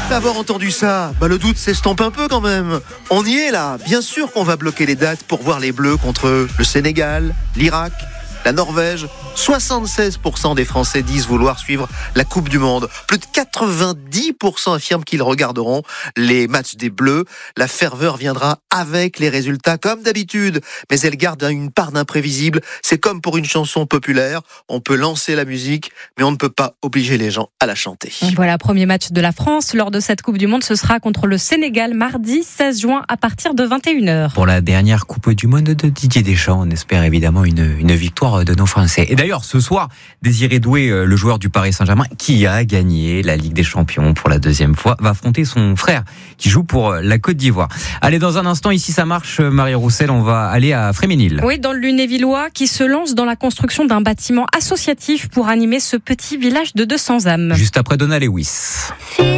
Après avoir entendu ça, le doute s'estompe un peu quand même. On y est là. Bien sûr qu'on va bloquer les dates pour voir les Bleus contre le Sénégal, l'Irak, la Norvège. 76% des Français disent vouloir suivre la Coupe du Monde. Plus de 90% affirment qu'ils regarderont les matchs des Bleus. La ferveur viendra avec les résultats comme d'habitude, mais elle garde une part d'imprévisible. C'est comme pour une chanson populaire. On peut lancer la musique, mais on ne peut pas obliger les gens à la chanter. Voilà, premier match de la France lors de cette Coupe du Monde. Ce sera contre le Sénégal mardi 16 juin à partir de 21h. Pour la dernière Coupe du Monde de Didier Deschamps, on espère évidemment une victoire de nos Français. Et d'ailleurs, ce soir, Désiré Doué, le joueur du Paris Saint-Germain, qui a gagné la Ligue des Champions pour la deuxième fois, va affronter son frère qui joue pour la Côte d'Ivoire. Allez, dans un instant, ici ça marche, Marie Roussel, on va aller à Fréménil. Oui, dans le Lunévillois, qui se lance dans la construction d'un bâtiment associatif pour animer ce petit village de 200 âmes. Juste après Donna Lewis.